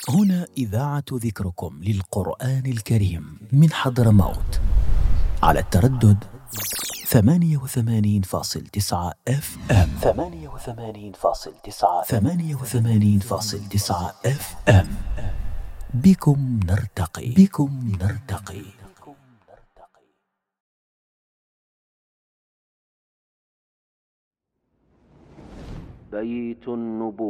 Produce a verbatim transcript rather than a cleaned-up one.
هنا إذاعة ذكركم للقرآن الكريم من حضرموت على التردد ثمانية وثمانين فاصل تسعة اف ام ثمانية وثمانين فاصل تسعة ثمانية وثمانين فاصل تسعة اف ام. بكم نرتقي بكم نرتقي. بيت النبوة.